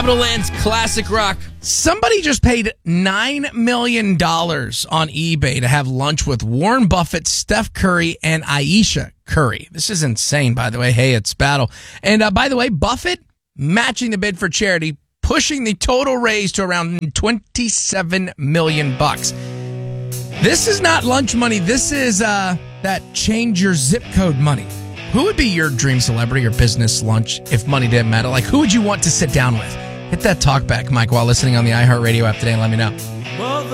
Capital Land's classic rock. Somebody just paid $9 million on eBay to have lunch with Warren Buffett, Steph Curry, and Ayesha Curry. This is insane, by the way. Hey, it's battle. And by the way, Buffett matching the bid for charity, pushing the total raise to around $27 million. This is not lunch money. This is that change your zip code money. Who would be your dream celebrity or business lunch if money didn't matter? Like, who would you want to sit down with? Hit that talk back, Mike, while listening on the iHeartRadio app today and let me know.